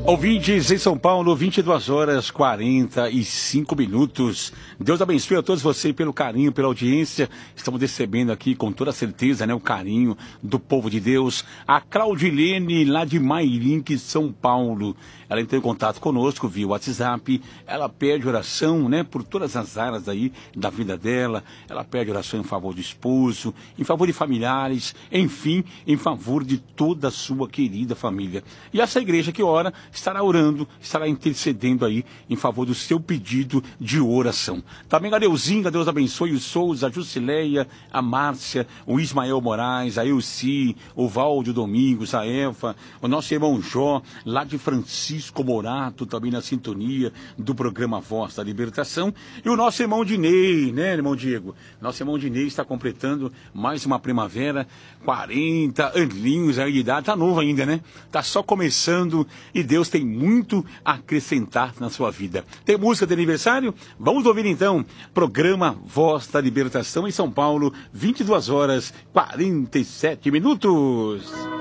Ouvintes em São Paulo, 22 horas 45 minutos. Deus abençoe a todos vocês pelo carinho, pela audiência. Estamos recebendo aqui com toda certeza, né, o carinho do povo de Deus. A Claudilene, lá de Mairinque, São Paulo. Ela entrou em contato conosco via WhatsApp. Ela pede oração, né, por todas as áreas aí da vida dela. Ela pede oração em favor do esposo, em favor de familiares, enfim, em favor de toda a sua querida família. E essa igreja que ora estará orando, estará intercedendo aí em favor do seu pedido de oração. Também a Deusinha, Deus abençoe o Souza, a Jusileia, a Márcia, o Ismael Moraes, a Elci, o Valdo Domingos, a Eva, o nosso irmão Jó, lá de Francisco Morato, também na sintonia do programa Voz da Libertação, e o nosso irmão Dinei, né, irmão Diego? Nosso irmão Dinei está completando mais uma primavera, 40 aninhos aí de idade, tá novo ainda, né? Tá só começando e Deus tem muito a acrescentar na sua vida. Tem música de aniversário? Vamos ouvir então. Programa Voz da Libertação em São Paulo, 22 horas 47 minutos.